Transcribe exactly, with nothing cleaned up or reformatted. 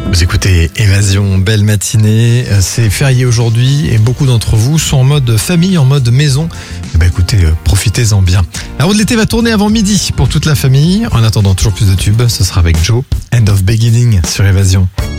Vous écoutez Évasion, belle matinée, c'est férié aujourd'hui et beaucoup d'entre vous sont en mode famille, en mode maison. Eh ben écoutez, euh, profitez-en bien. La roue de l'été va tourner avant midi pour toute la famille. En attendant toujours plus de tubes, ce sera avec Joe, End of Beginning sur Évasion.